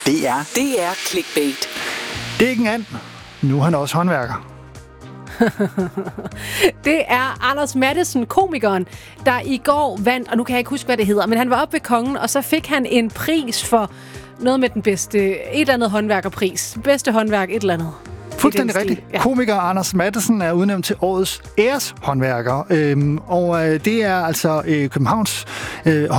Det er clickbait. Det er ikke en and. Nu er han også håndværker. Det er Anders Matthesen, komikeren, der i går vandt, og nu kan jeg ikke huske, hvad det hedder, men han var oppe ved kongen, og så fik han en pris for noget med den bedste, et eller andet håndværkerpris. Bedste håndværk, et eller andet. Fuldstændig rigtigt. Ja. Komiker Anders Matthesen er udnævnt til årets æreshåndværker, og det er altså Københavns